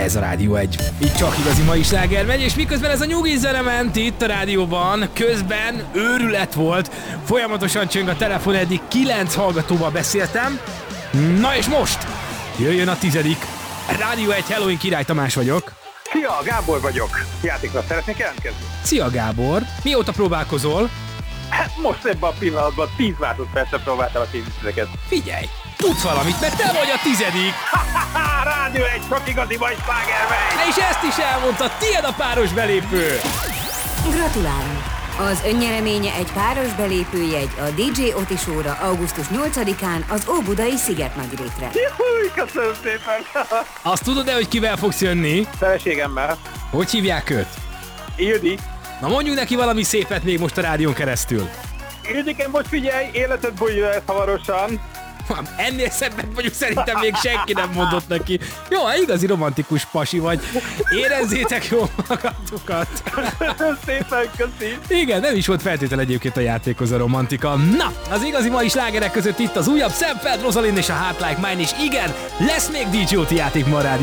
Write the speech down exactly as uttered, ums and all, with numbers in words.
Ez a Rádió egy. Itt csak igazi mai sláger megy, és miközben ez a nyugi zene ment itt a rádióban, közben őrület volt. Folyamatosan csöng a telefon, eddig kilenc hallgatóval beszéltem. Na és most jöjjön a tizedik. Rádió egy, Halloween Király Tamás vagyok. Szia, Gábor vagyok. Játékra szeretnék jelentkezni? Szia Gábor, mióta próbálkozol? Hát most ebben a pillanatban tíz másodpercre próbáltam a tízüteket. Figyelj, tudsz valamit, mert te vagy a tizedik. Ha-ha-ha, Rádió egy, sok igazi vagy slágermegy. És ezt is elmondta, tiéd a páros belépő. Gratulálunk! Az önnyereménye egy páros belépőjegy a dé dzsé Oti Show-ra augusztus nyolcadikán az Óbudai Szigetnagyrétre. Juhúj, köszönöm szépen. Azt tudod-e, hogy kivel fogsz jönni? Feleségemmel. Hogy hívják őt? Ildi. Na mondjuk neki valami szépet még most a rádión keresztül. Ildiken, most figyelj, életed bújja lesz hamarosan. Ennél szebbet vagyok, szerintem még senki nem mondott neki. Jó, hát igazi romantikus pasi vagy. Érezzétek jól magatokat. Köszönöm szépen, köszi. Igen, nem is volt feltétel egyébként a játékhoz a romantika. Na, az igazi mai slágerek között itt az újabb Sam Feld, Rosalind és a Heart Like Mine, és igen, lesz még dé dzsé Oti játék ma a rádió.